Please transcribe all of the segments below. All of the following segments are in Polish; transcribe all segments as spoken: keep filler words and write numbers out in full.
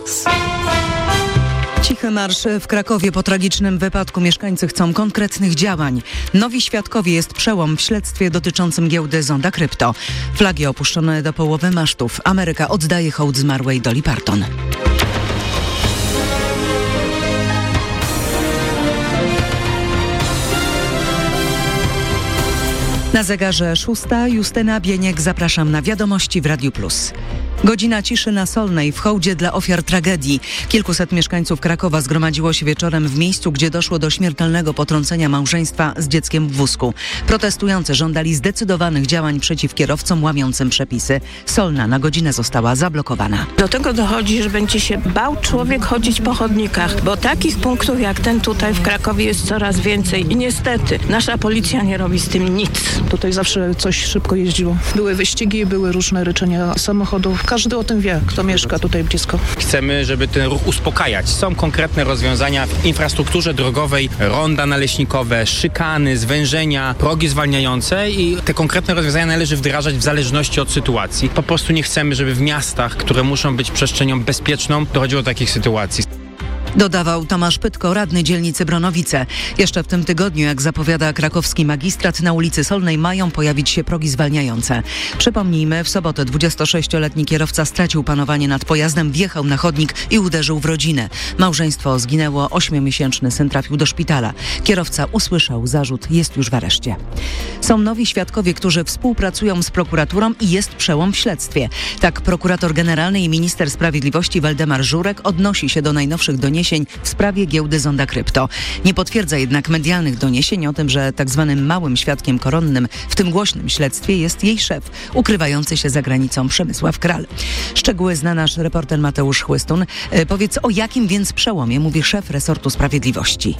Plus. Cichy marsz w Krakowie po tragicznym wypadku. Mieszkańcy chcą konkretnych działań. Nowi świadkowie, jest przełom w śledztwie dotyczącym giełdy Zonda Krypto. Flagi opuszczone do połowy masztów. Ameryka oddaje hołd zmarłej Dolly Parton. Na zegarze szósta. Justyna Bieniek, zapraszam na wiadomości w Radiu Plus. Godzina ciszy na Solnej w hołdzie dla ofiar tragedii. Kilkuset mieszkańców Krakowa zgromadziło się wieczorem w miejscu, gdzie doszło do śmiertelnego potrącenia małżeństwa z dzieckiem w wózku. Protestujący żądali zdecydowanych działań przeciw kierowcom łamiącym przepisy. Solna na godzinę została zablokowana. Do tego dochodzi, że będzie się bał człowiek chodzić po chodnikach, bo takich punktów jak ten tutaj w Krakowie jest coraz więcej i niestety nasza policja nie robi z tym nic. Tutaj zawsze coś szybko jeździło. Były wyścigi, były różne ryczenia samochodów. Każdy o tym wie, kto mieszka tutaj blisko. Chcemy, żeby ten ruch uspokajać. Są konkretne rozwiązania w infrastrukturze drogowej, ronda naleśnikowe, szykany, zwężenia, progi zwalniające i te konkretne rozwiązania należy wdrażać w zależności od sytuacji. Po prostu nie chcemy, żeby w miastach, które muszą być przestrzenią bezpieczną, dochodziło do takich sytuacji. Dodawał Tomasz Pytko, radny dzielnicy Bronowice. Jeszcze w tym tygodniu, jak zapowiada krakowski magistrat, na ulicy Solnej mają pojawić się progi zwalniające. Przypomnijmy, w sobotę dwudziestosześcioletni kierowca stracił panowanie nad pojazdem, wjechał na chodnik i uderzył w rodzinę. Małżeństwo zginęło, ośmiomiesięczny syn trafił do szpitala. Kierowca usłyszał zarzut, jest już w areszcie. Są nowi świadkowie, którzy współpracują z prokuraturą i jest przełom w śledztwie. Tak prokurator generalny i minister sprawiedliwości Waldemar Żurek odnosi się do najnowszych doniesień w sprawie giełdy Zonda Krypto. Nie potwierdza jednak medialnych doniesień o tym, że tak zwanym małym świadkiem koronnym w tym głośnym śledztwie jest jej szef, ukrywający się za granicą Przemysław Kral. Szczegóły zna nasz reporter Mateusz Chłystun. E, powiedz, o jakim więc przełomie mówi szef resortu sprawiedliwości?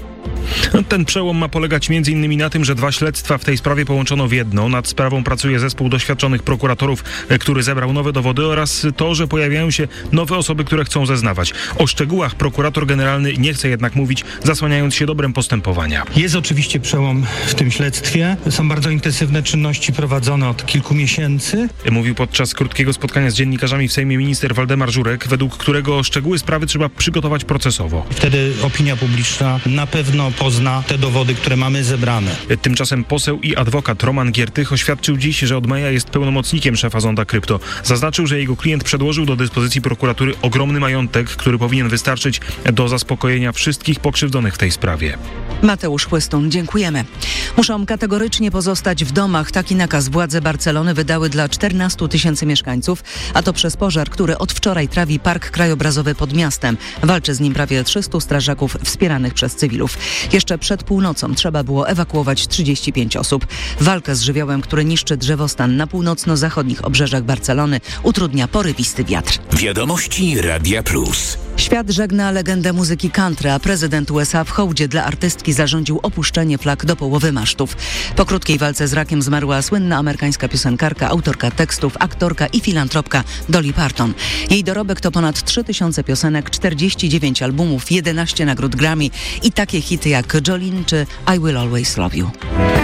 Ten przełom ma polegać między innymi na tym, że dwa śledztwa w tej sprawie połączono w jedno. Nad sprawą pracuje zespół doświadczonych prokuratorów, który zebrał nowe dowody, oraz to, że pojawiają się nowe osoby, które chcą zeznawać. O szczegółach prokurator generalny nie chce jednak mówić, zasłaniając się dobrem postępowania. Jest oczywiście przełom w tym śledztwie. Są bardzo intensywne czynności prowadzone od kilku miesięcy. Mówił podczas krótkiego spotkania z dziennikarzami w Sejmie minister Waldemar Żurek, według którego szczegóły sprawy trzeba przygotować procesowo. Wtedy opinia publiczna na pewno pozna te dowody, które mamy zebrane. Tymczasem poseł i adwokat Roman Giertych oświadczył dziś, że od maja jest pełnomocnikiem szefa Zonda Krypto. Zaznaczył, że jego klient przedłożył do dyspozycji prokuratury ogromny majątek, który powinien wystarczyć do zaspokojenia wszystkich pokrzywdzonych w tej sprawie. Mateusz Chłystun, dziękujemy. Muszą kategorycznie pozostać w domach. Taki nakaz władze Barcelony wydały dla czternastu tysięcy mieszkańców, a to przez pożar, który od wczoraj trawi park krajobrazowy pod miastem. Walczy z nim prawie trzystu strażaków wspieranych przez cywilów. Jeszcze przed północą trzeba było ewakuować trzydzieści pięć osób. Walkę z żywiołem, który niszczy drzewostan na północno-zachodnich obrzeżach Barcelony, utrudnia porywisty wiatr. Wiadomości Radia Plus. Świat żegna legendę muzyki country, a prezydent U S A w hołdzie dla artystki zarządził opuszczenie flag do połowy masztów. Po krótkiej walce z rakiem zmarła słynna amerykańska piosenkarka, autorka tekstów, aktorka i filantropka Dolly Parton. Jej dorobek to ponad trzy tysiące piosenek, czterdzieści dziewięć albumów, jedenaście nagród Grammy i takie hity jak Jolene czy I Will Always Love You.